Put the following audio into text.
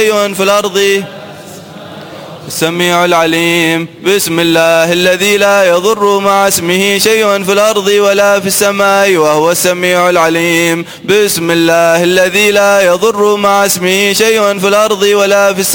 شيء في الأرض. السميع العليم. بسم الله الذي لا يضر مع اسمه شيء في الأرض ولا في السماء وهو السميع العليم. بسم الله الذي لا يضر مع اسمه شيء في الأرض ولا في السماء